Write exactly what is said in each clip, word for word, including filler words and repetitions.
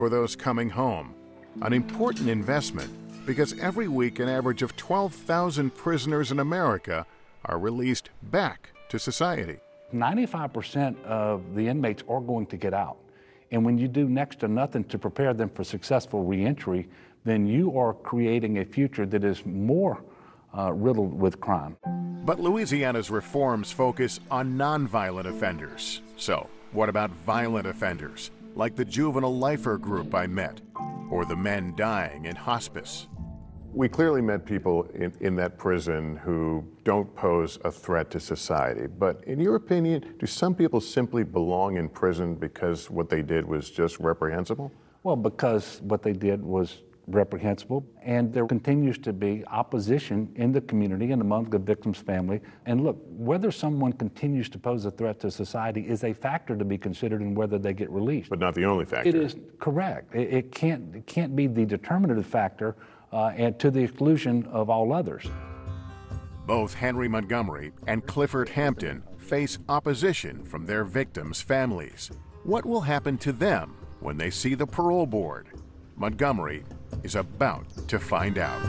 for those coming home, an important investment because every week an average of twelve thousand prisoners in America are released back to society. ninety-five percent of the inmates are going to get out. And when you do next to nothing to prepare them for successful reentry, then you are creating a future that is more uh, riddled with crime. But Louisiana's reforms focus on nonviolent offenders. So, what about violent offenders, like the juvenile lifer group I met, or the men dying in hospice? We clearly met people in, in that prison who don't pose a threat to society. But in your opinion, do some people simply belong in prison because what they did was just reprehensible? Well, because what they did was reprehensible, and there continues to be opposition in the community and among the victim's family. And look, whether someone continues to pose a threat to society is a factor to be considered in whether they get released. But not the only factor. It is correct. It, it can't it can't be the determinative factor, uh, and to the exclusion of all others. Both Henry Montgomery and Clifford Hampton face opposition from their victims' families. What will happen to them when they see the parole board? Montgomery is about to find out.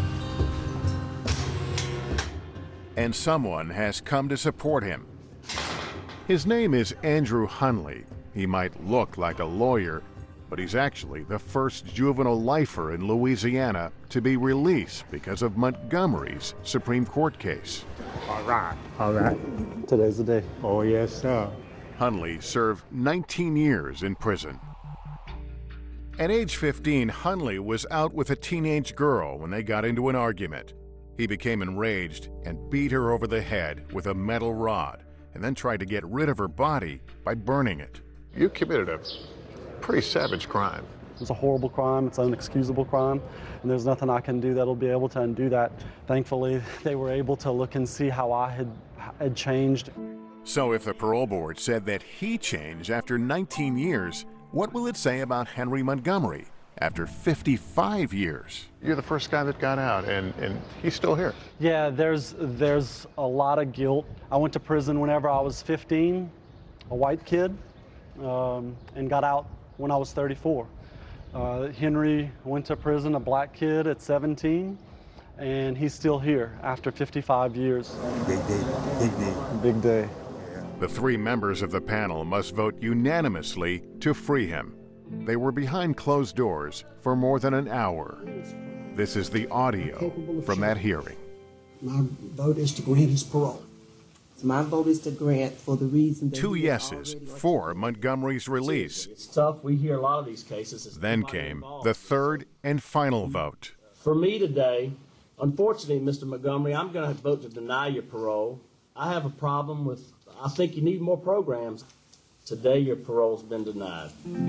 And someone has come to support him. His name is Andrew Hunley. He might look like a lawyer, but he's actually the first juvenile lifer in Louisiana to be released because of Montgomery's Supreme Court case. All right, all right. Today's the day. Oh, yes, sir. Hunley served nineteen years in prison. At age fifteen, Hunley was out with a teenage girl when they got into an argument. He became enraged and beat her over the head with a metal rod, and then tried to get rid of her body by burning it. You committed a pretty savage crime. It's a horrible crime. It's an inexcusable crime, and there's nothing I can do that'll be able to undo that. Thankfully, they were able to look and see how I had, had changed. So if the parole board said that he changed after nineteen years, what will it say about Henry Montgomery after fifty-five years? You're the first guy that got out, and, and he's still here. Yeah, there's, there's a lot of guilt. I went to prison whenever I was fifteen, a white kid, um, and got out when I was thirty-four. Uh, Henry went to prison, a black kid at seventeen, and he's still here after fifty-five years. Big day, big day. Big day. The three members of the panel must vote unanimously to free him. They were behind closed doors for more than an hour. This is the audio from that hearing. My vote is to grant his parole. My vote is to grant for the reason that Two yeses for Montgomery's release. It's tough. We hear a lot of these cases. Then came the third and final vote. For me today, unfortunately, Mister Montgomery, I'm going to vote to deny your parole. I have a problem with, I think you need more programs. Today, your parole's been denied.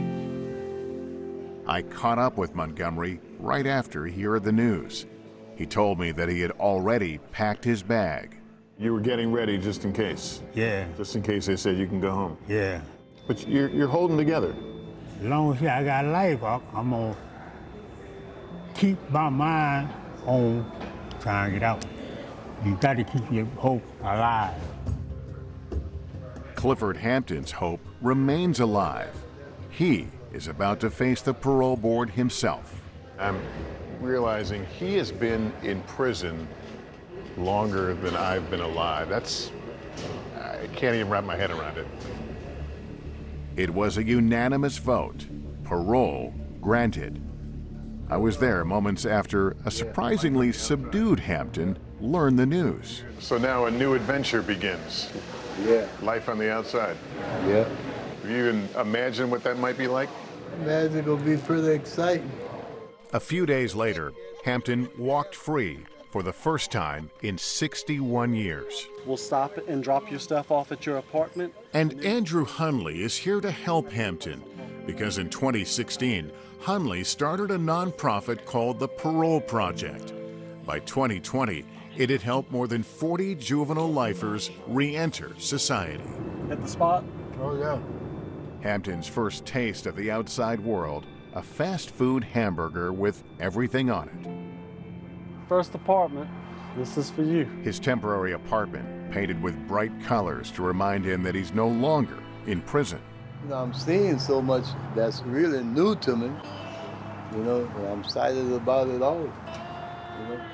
I caught up with Montgomery right after he heard the news. He told me that he had already packed his bag. You were getting ready just in case. Yeah. Just in case they said you can go home. Yeah. But you're, you're holding together. As long as I got life, I'm going to keep my mind on trying to get out. You got to keep your hope alive. Clifford Hampton's hope remains alive. He is about to face the parole board himself. I'm realizing he has been in prison longer than I've been alive. That's, I can't even wrap my head around it. It was a unanimous vote. Parole granted. I was there moments after a surprisingly subdued Hampton learned the news. So now a new adventure begins. Yeah. Life on the outside. Yeah. Have you even imagined what that might be like? Imagine it'll be pretty exciting. A few days later, Hampton walked free for the first time in sixty-one years. We'll stop and drop your stuff off at your apartment. And Andrew Hunley is here to help Hampton because in twenty sixteen, Hunley started a nonprofit called the Parole Project. By twenty twenty, it had helped more than forty juvenile lifers re-enter society. Hit the spot? Oh, yeah. Hampton's first taste of the outside world, a fast food hamburger with everything on it. First apartment, this is for you. His temporary apartment, painted with bright colors to remind him that he's no longer in prison. You know, I'm seeing so much that's really new to me. You know, and I'm excited about it all. You know.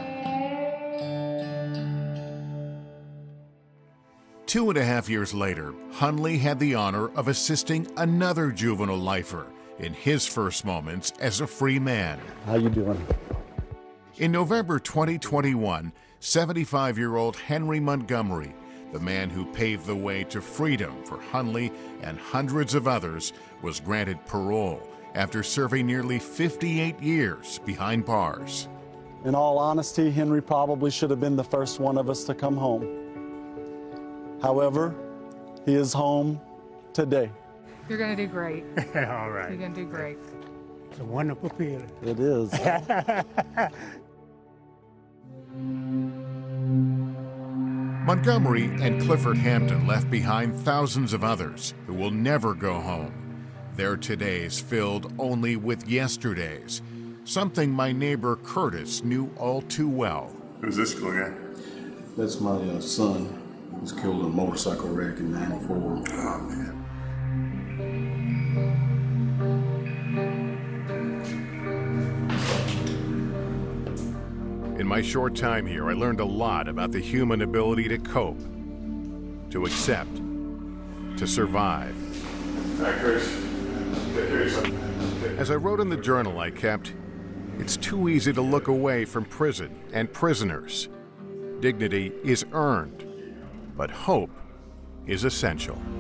Two and a half years later, Hunley had the honor of assisting another juvenile lifer in his first moments as a free man. How you doing? In November twenty twenty-one, seventy-five-year-old Henry Montgomery, the man who paved the way to freedom for Hunley and hundreds of others, was granted parole after serving nearly fifty-eight years behind bars. In all honesty, Henry probably should have been the first one of us to come home. However, he is home today. You're going to do great. All right. You're going to do great. It's a wonderful feeling. It is. Montgomery and Clifford Hampton left behind thousands of others who will never go home. Their todays filled only with yesterdays, something my neighbor Curtis knew all too well. Who's this little guy? That's my uh, son. He was killed in a motorcycle wreck in ninety-four. Oh, man. In my short time here, I learned a lot about the human ability to cope, to accept, to survive. As I wrote in the journal I kept, it's too easy to look away from prison and prisoners. Dignity is earned, but hope is essential.